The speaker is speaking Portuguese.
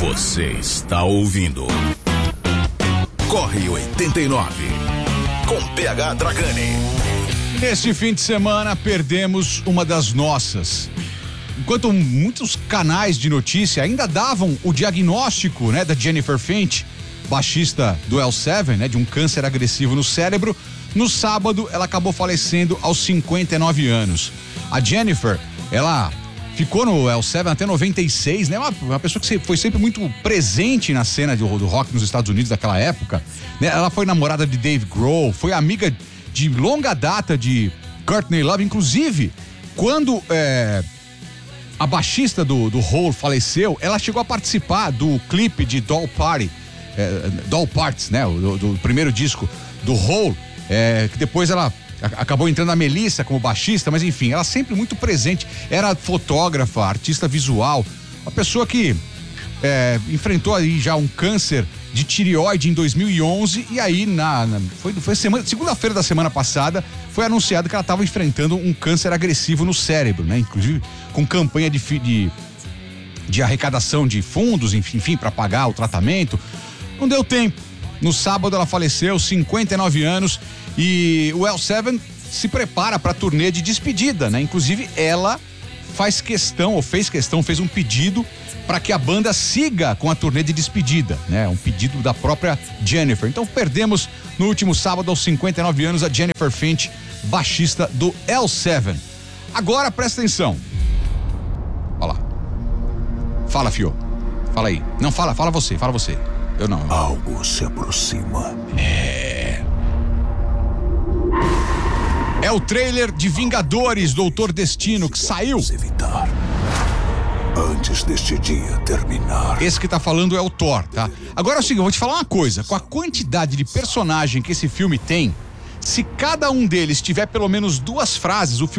Você está ouvindo Corre 89 com PH Dragani. Neste fim de semana perdemos uma das nossas. Enquanto muitos canais de notícia ainda davam o diagnóstico, da Jennifer Finch, baixista do L7, de um câncer agressivo no cérebro, no sábado ela acabou falecendo aos 59 anos. A Jennifer, ela ficou no L7 até 96, uma pessoa que foi sempre muito presente na cena do rock nos Estados Unidos daquela época, Ela foi namorada de Dave Grohl, foi amiga de longa data de Courtney Love, inclusive quando a baixista do Hole faleceu, ela chegou a participar do clipe de Doll Party, Doll Parts, do primeiro disco do Hole, que depois ela acabou entrando a Melissa como baixista, mas enfim, ela sempre muito presente, era fotógrafa, artista visual, uma pessoa que enfrentou aí já um câncer de tireoide em 2011 e aí foi segunda-feira da semana passada foi anunciado que ela estava enfrentando um câncer agressivo no cérebro, inclusive com campanha de arrecadação de fundos, enfim, para pagar o tratamento. Não deu tempo. No sábado ela faleceu, 59 anos, e o L7 se prepara para a turnê de despedida, Inclusive ela fez um pedido para que a banda siga com a turnê de despedida, Um pedido da própria Jennifer. Então perdemos no último sábado aos 59 anos a Jennifer Finch, baixista do L7. Agora presta atenção. Olha lá. Fala, Fio. Fala aí. Não, fala você. Eu não. Algo se aproxima. É o trailer de Vingadores, Doutor Destino, que saiu. Evitar. Antes deste dia terminar. Esse que tá falando é o Thor, tá? Agora é o seguinte, eu vou te falar uma coisa. Com a quantidade de personagem que esse filme tem, se cada um deles tiver pelo menos 2 frases, o filme